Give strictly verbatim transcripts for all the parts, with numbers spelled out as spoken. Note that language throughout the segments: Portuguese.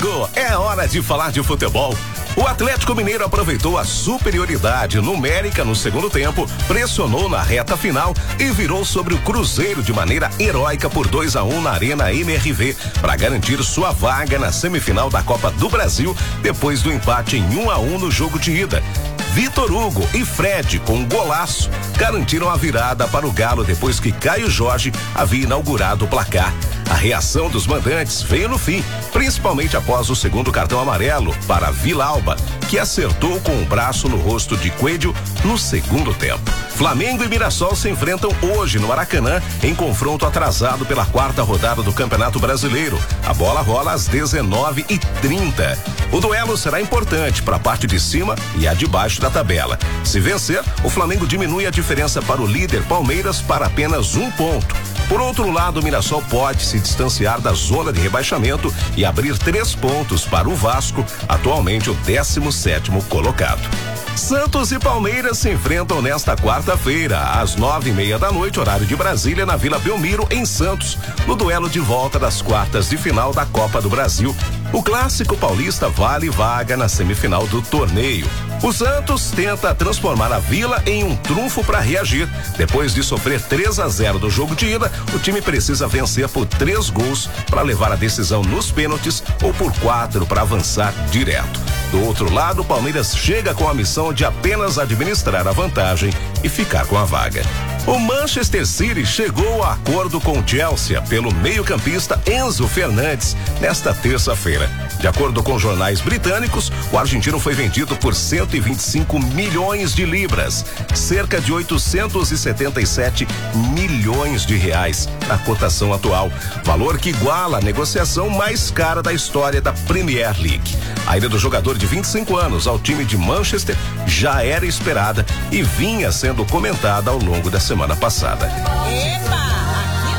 Amigo, é hora de falar de futebol. O Atlético Mineiro aproveitou a superioridade numérica no segundo tempo, pressionou na reta final e virou sobre o Cruzeiro de maneira heróica por dois a um na Arena M R V para garantir sua vaga na semifinal da Copa do Brasil depois do empate em um a um no jogo de ida. Vitor Hugo e Fred, com um golaço, garantiram a virada para o Galo depois que Caio Jorge havia inaugurado o placar. A reação dos mandantes veio no fim, principalmente após o segundo cartão amarelo para Vila Alba, que acertou com o braço no rosto de Coelho no segundo tempo. Flamengo e Mirassol se enfrentam hoje no Maracanã em confronto atrasado pela quarta rodada do Campeonato Brasileiro. A bola rola às dezenove e trinta. O duelo será importante para a parte de cima e a de baixo da tabela. Se vencer, o Flamengo diminui a diferença para o líder Palmeiras para apenas um ponto. Por outro lado, o Mirassol pode se distanciar da zona de rebaixamento e abrir três pontos para o Vasco, atualmente o décimo sétimo colocado. Santos e Palmeiras se enfrentam nesta quarta-feira, às nove e meia da noite, horário de Brasília, na Vila Belmiro, em Santos, no duelo de volta das quartas de final da Copa do Brasil. O clássico paulista vale vaga na semifinal do torneio. O Santos tenta transformar a Vila em um trunfo para reagir. Depois de sofrer três a zero do jogo de ida, o time precisa vencer por três gols para levar a decisão nos pênaltis ou por quatro para avançar direto. Do outro lado, o Palmeiras chega com a missão de apenas administrar a vantagem e ficar com a vaga. O Manchester City chegou a acordo com o Chelsea pelo meio-campista Enzo Fernandes nesta terça-feira. De acordo com jornais britânicos, o argentino foi vendido por cento e vinte e cinco milhões de libras, cerca de oitocentos e setenta e sete milhões de reais na cotação atual, valor que iguala a negociação mais cara da história da Premier League. A ida do jogador de vinte e cinco anos ao time de Manchester já era esperada e vinha sendo comentada ao longo da semana passada. Epa, aqui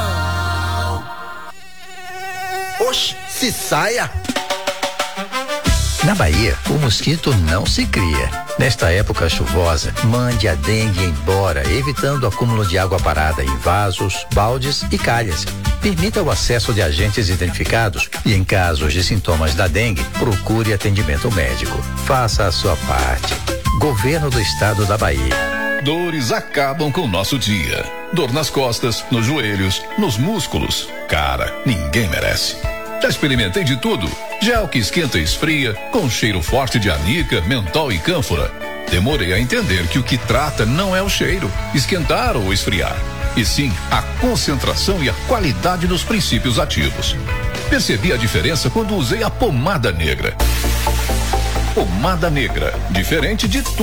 não. Oxe, se saia. Na Bahia, o mosquito não se cria. Nesta época chuvosa, mande a dengue embora, evitando o acúmulo de água parada em vasos, baldes e calhas. Permita o acesso de agentes identificados e, em casos de sintomas da dengue, procure atendimento médico. Faça a sua parte. Governo do Estado da Bahia. Dores acabam com o nosso dia. Dor nas costas, nos joelhos, nos músculos. Cara, ninguém merece. Já experimentei de tudo. Gel que esquenta e esfria, com cheiro forte de anica, mentol e cânfora. Demorei a entender que o que trata não é o cheiro, esquentar ou esfriar, e sim a concentração e a qualidade dos princípios ativos. Percebi a diferença quando usei a pomada negra. Pomada negra, diferente de tudo.